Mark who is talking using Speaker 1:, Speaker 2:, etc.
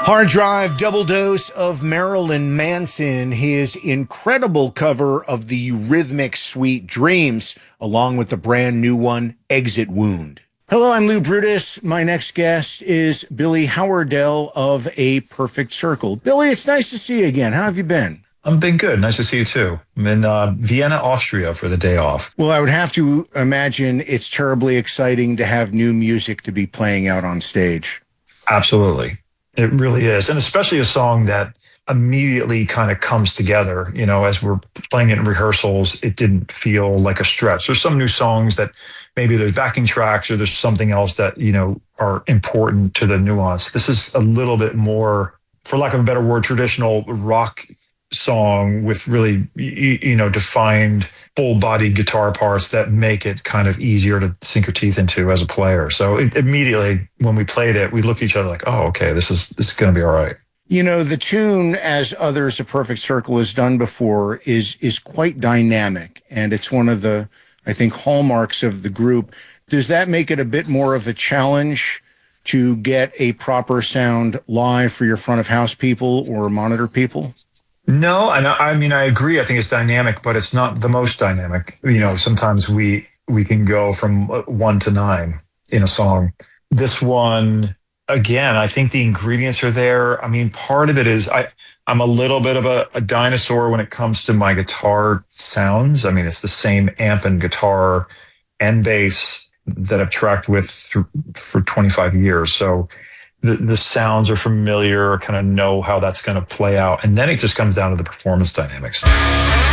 Speaker 1: Hard Drive double dose of Marilyn Manson, his incredible cover of the Eurythmics' Sweet Dreams, along with the brand new one, Exit Wound. Hello, I'm Lou Brutus. My next guest is Billy Howerdel of A Perfect Circle. Billy, it's nice to see you again. How have you been?
Speaker 2: I'm been good. Nice to see you too. I'm in Vienna, Austria for the day off.
Speaker 1: Well, I would have to imagine it's terribly exciting to have new music to be playing out on stage.
Speaker 2: Absolutely. It really is. And especially a song that immediately kind of comes together. You know, as we're playing it in rehearsals, it didn't feel like a stretch. There's some new songs that maybe there's backing tracks or there's something else that, you know, are important to the nuance. This is a little bit more, for lack of a better word, traditional rock song with really, you know, defined full body guitar parts that make it kind of easier to sink your teeth into as a player. So immediately when we played it, we looked at each other like, oh, okay, this is going to be all right.
Speaker 1: You know, the tune, as others, A Perfect Circle has done before, is quite dynamic, and it's one of the, I think, hallmarks of the group. Does that make it a bit more of a challenge to get a proper sound live for your front of house people or monitor people?
Speaker 2: No, and I mean, I agree. I think it's dynamic, but it's not the most dynamic. You know, sometimes we can go from 1 to 9 in a song. This one, again, I think the ingredients are there. I mean, part of it is I'm a little bit of a dinosaur when it comes to my guitar sounds. I mean, it's the same amp and guitar and bass that I've tracked with for 25 years. So the sounds are familiar, kind of know how that's going to play out. And then it just comes down to the performance dynamics.